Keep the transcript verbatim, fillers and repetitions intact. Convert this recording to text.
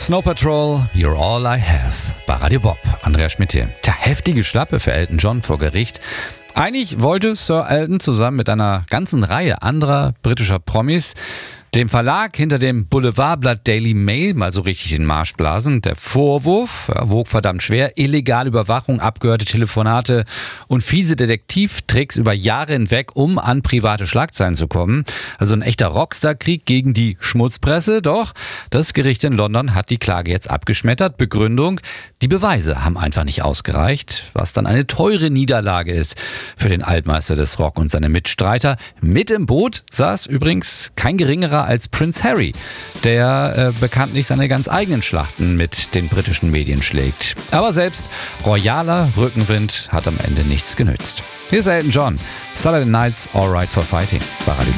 Snow Patrol, You're All I Have bei Radio Bob. Andreas Schmidt hier. Tja, heftige Schlappe für Elton John vor Gericht. Eigentlich wollte Sir Elton zusammen mit einer ganzen Reihe anderer britischer Promis dem Verlag hinter dem Boulevardblatt Daily Mail mal so richtig den Marsch blasen. Der Vorwurf ja, wog verdammt schwer. Illegale Überwachung, abgehörte Telefonate und fiese Detektivtricks über Jahre hinweg, um an private Schlagzeilen zu kommen. Also ein echter Rockstar-Krieg gegen die Schmutzpresse. Doch das Gericht in London hat die Klage jetzt abgeschmettert. Begründung: die Beweise haben einfach nicht ausgereicht, was dann eine teure Niederlage ist für den Altmeister des Rock und seine Mitstreiter. Mit im Boot saß übrigens kein geringerer als Prince Harry, der äh, bekanntlich seine ganz eigenen Schlachten mit den britischen Medien schlägt. Aber selbst royaler Rückenwind hat am Ende nichts genützt. Hier ist Elton John, Saturday Night's Alright for Fighting bei Radio